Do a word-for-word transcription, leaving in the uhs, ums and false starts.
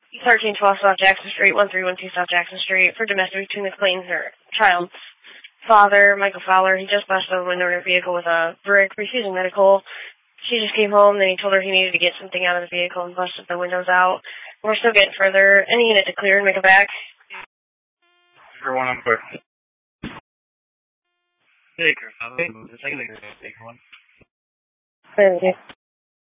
thirteen twelve South Jackson Street, one three one two South Jackson Street, for domestic between the claims or child. Father, Michael Fowler, he just busted a window in her vehicle with a brick, refusing medical. She just came home, then he told her he needed to get something out of the vehicle and busted the windows out. We're still getting further. Any unit to clear and make it back? Sure, one on quick. Take her, Father. The second one. Thank you.